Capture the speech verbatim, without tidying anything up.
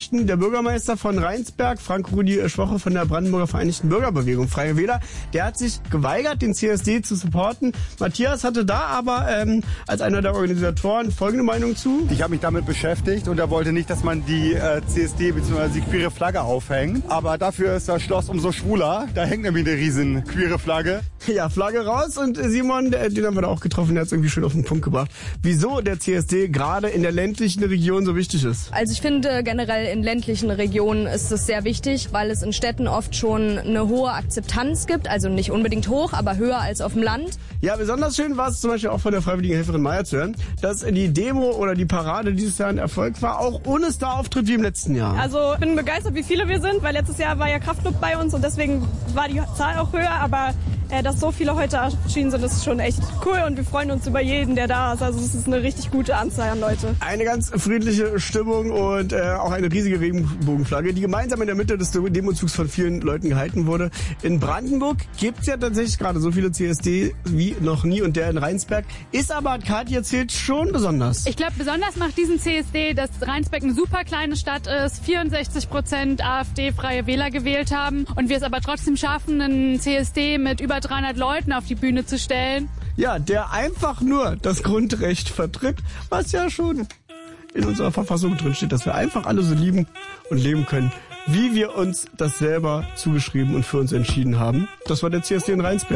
Nachrichten. Der Bürgermeister von Rheinsberg, Frank-Rudi Schwoche von der Brandenburger Vereinigten Bürgerbewegung Freie Wähler, der hat sich geweigert, den C S D zu supporten. Matthias hatte da aber ähm, als einer der Organisatoren folgende Meinung zu. Ich habe mich damit beschäftigt und er wollte nicht, dass man die äh, C S D bzw. die queere Flagge aufhängt. Aber dafür ist das Schloss umso schwuler. Da hängt nämlich eine riesen queere Flagge. Ja, Flagge raus und Simon, den haben wir da auch getroffen, der hat es irgendwie schön auf den Punkt gebracht, wieso der C S D gerade in der ländlichen Region so wichtig ist. Also ich finde generell in ländlichen Regionen ist es sehr wichtig, weil es in Städten oft schon eine hohe Akzeptanz gibt, also nicht unbedingt hoch, aber höher als auf dem Land. Ja, besonders schön war es zum Beispiel auch von der Freiwilligen Helferin Meier zu hören, dass die Demo oder die Parade dieses Jahr ein Erfolg war, auch ohne Star-Auftritt wie im letzten Jahr. Also ich bin begeistert, wie viele wir sind, weil letztes Jahr war ja Kraftclub bei uns und deswegen war die Zahl auch höher, aber äh, dass so viele heute erschienen sind, ist schon echt cool und wir freuen uns über jeden, der da ist. Also es ist eine richtig gute Anzahl an Leute. Eine ganz friedliche Stimmung und äh, auch eine riesige Regenbogenflagge, die gemeinsam in der Mitte des Demozugs von vielen Leuten gehalten wurde. In Brandenburg gibt es ja tatsächlich gerade so viele C S D wie noch nie und der in Rheinsberg ist aber, hat Kathi erzählt, schon besonders. Ich glaube, besonders macht diesen C S D, dass Rheinsberg eine super kleine Stadt ist, vierundsechzig Prozent AfD-freie Wähler gewählt haben und wir es aber trotzdem schaffen, einen C S D mit über dreihundert Leuten auf die Bühne zu stellen. Ja, der einfach nur das Grundrecht vertritt, was ja schon in unserer Verfassung drin steht, dass wir einfach alle so lieben und leben können, wie wir uns das selber zugeschrieben und für uns entschieden haben. Das war der C S D in Rheinsberg.